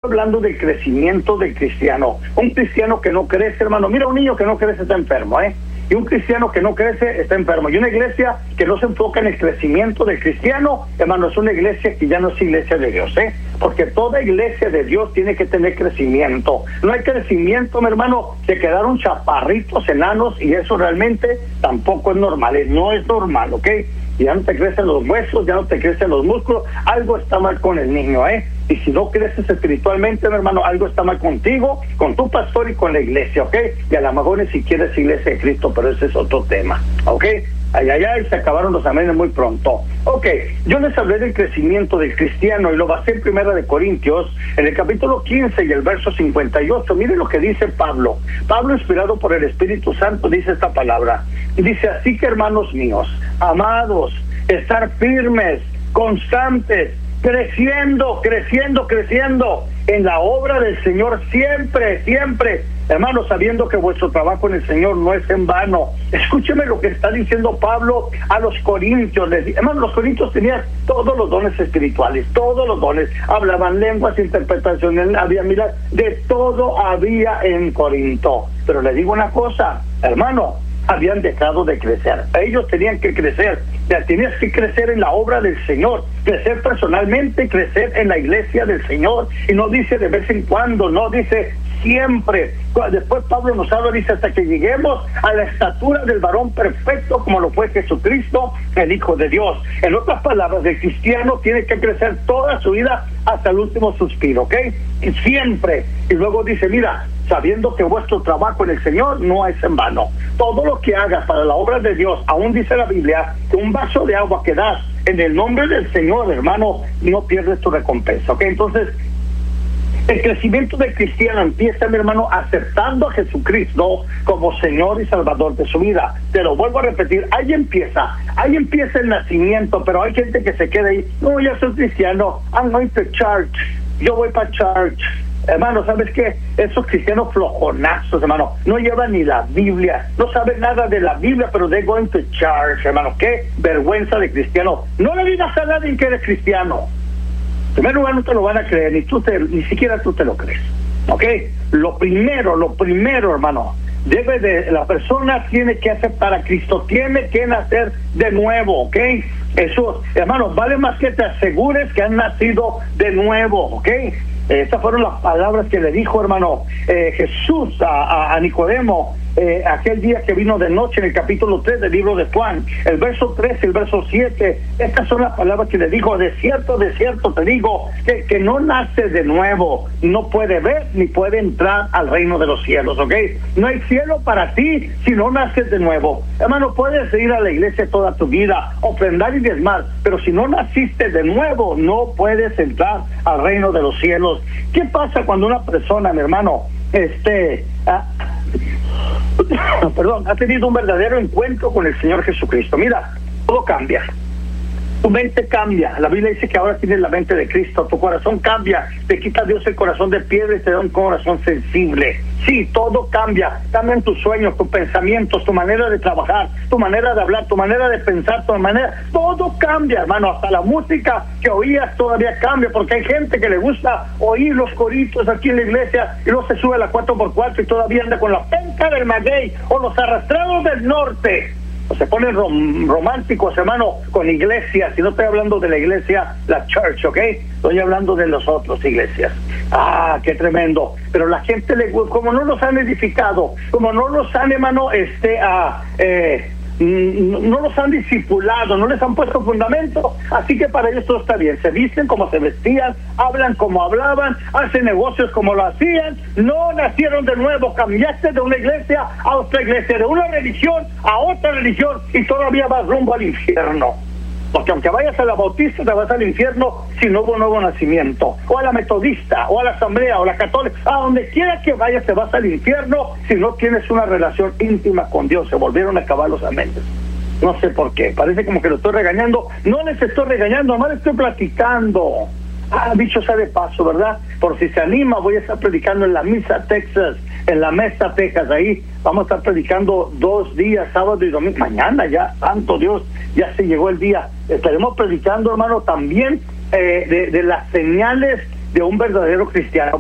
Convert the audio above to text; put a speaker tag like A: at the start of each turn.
A: hablando del crecimiento del cristiano. Un cristiano que no crece, hermano, mira, un niño que no crece está enfermo, y un cristiano que no crece está enfermo. Y una iglesia que no se enfoca en el crecimiento del cristiano, hermano, es una iglesia que ya no es iglesia de Dios, porque toda iglesia de Dios tiene que tener crecimiento. No hay crecimiento, mi hermano, se quedaron chaparritos, enanos, y eso realmente tampoco es normal, no es normal, ¿ok? Ya no te crecen los huesos, ya no te crecen los músculos, algo está mal con el niño, y si no creces espiritualmente, mi hermano, algo está mal contigo, con tu pastor y con la iglesia, ¿ok? Y a lo mejor ni siquiera es iglesia de Cristo, pero ese es otro tema, ¿ok? Ay, se acabaron los amenes muy pronto. Ok, yo les hablé del crecimiento del cristiano y lo basé en 1 Corintios, en el capítulo 15 y el verso 58. Miren lo que dice Pablo. Pablo, inspirado por el Espíritu Santo, dice esta palabra. Y dice, así que, hermanos míos, amados, estar firmes, constantes, creciendo en la obra del Señor siempre, hermanos, sabiendo que vuestro trabajo en el Señor no es en vano. Escúcheme lo que está diciendo Pablo a los corintios. Hermanos, los corintios tenían todos los dones espirituales, todos los dones. Hablaban lenguas, interpretaciones, había milagros, de todo había en Corinto. Pero le digo una cosa, hermano, habían dejado de crecer. Ellos tenían que crecer. Tenías que crecer en la obra del Señor, crecer personalmente, crecer en la iglesia del Señor. Y no dice de vez en cuando, no, dice siempre. Después Pablo nos habla, dice, hasta que lleguemos a la estatura del varón perfecto, como lo fue Jesucristo, el Hijo de Dios. En otras palabras, el cristiano tiene que crecer toda su vida hasta el último suspiro, ¿ok? Y siempre. Y luego dice, mira, sabiendo que vuestro trabajo en el Señor no es en vano. Todo lo que hagas para la obra de Dios, aún dice la Biblia, que un vaso de agua que das en el nombre del Señor, hermano, no pierdes tu recompensa, ¿ok? Entonces, el crecimiento del cristiano empieza, mi hermano, aceptando a Jesucristo como Señor y Salvador de su vida. Te lo vuelvo a repetir, ahí empieza el nacimiento, pero hay gente que se queda ahí, no, ya soy cristiano, I'm going to church, yo voy para church. Hermano, ¿sabes qué? Esos cristianos flojonazos, hermano, no llevan ni la Biblia, no saben nada de la Biblia, pero they're going to church, hermano. Qué vergüenza de cristiano. No le digas a nadie que eres cristiano. En primer lugar, no te lo van a creer, ni siquiera tú te lo crees, ¿ok? Lo primero, hermano, la persona tiene que aceptar a Cristo, tiene que nacer de nuevo, ¿ok? Eso, hermano, vale más que te asegures que han nacido de nuevo, ¿ok? Estas fueron las palabras que le dijo, hermano, Jesús a Nicodemo, aquel día que vino de noche, en el capítulo 3 del libro de Juan, el verso 3 y el verso 7. Estas son las palabras que le dijo: de cierto te digo, que el que no nace de nuevo no puede ver ni puede entrar al reino de los cielos, ¿ok? No hay cielo para ti si no naces de nuevo. Hermano, puedes ir a la iglesia toda tu vida, ofrendar y diezmar, pero si no naciste de nuevo, no puedes entrar al reino de los cielos. ¿Qué pasa cuando una persona, mi hermano, ha tenido un verdadero encuentro con el Señor Jesucristo? Mira, todo cambia. Tu mente cambia. La Biblia dice que ahora tienes la mente de Cristo. Tu corazón cambia. Te quita Dios el corazón de piedra y te da un corazón sensible. Sí, todo cambia. Cambian tus sueños, tus pensamientos, tu manera de trabajar, tu manera de hablar, tu manera de pensar, tu manera... Todo cambia, hermano. Hasta la música que oías todavía cambia, porque hay gente que le gusta oír los coritos aquí en la iglesia y luego se sube a la 4x4 y todavía anda con la penca del maguey o los arrastrados del norte. Se ponen románticos, hermano, con iglesias. Y no estoy hablando de la iglesia, la church, ¿ok? Estoy hablando de las otras iglesias. ¡Ah, qué tremendo! Pero la gente, como no los han edificado, como no los han, hermano, no los han discipulado, no les han puesto fundamento, así que para ellos todo está bien. Se visten como se vestían, hablan como hablaban, hacen negocios como lo hacían. No nacieron de nuevo. Cambiaste de una iglesia a otra iglesia, de una religión a otra religión, y todavía vas rumbo al infierno. Porque aunque vayas a la bautista, te vas al infierno si no hubo nuevo nacimiento. O a la metodista, o a la asamblea, o a la católica, a donde quiera que vayas te vas al infierno si no tienes una relación íntima con Dios. Se volvieron a acabar los amenes. No sé por qué, parece como que lo estoy regañando. No les estoy regañando, nomás estoy platicando. Dicho sea de paso, ¿verdad? Por si se anima, voy a estar predicando en la Mesa, Texas, en la Mesa, Texas. Ahí vamos a estar predicando 2 días, sábado y domingo. Mañana ya, santo Dios, ya se llegó el día. Estaremos predicando, hermano, también de las señales de un verdadero cristiano.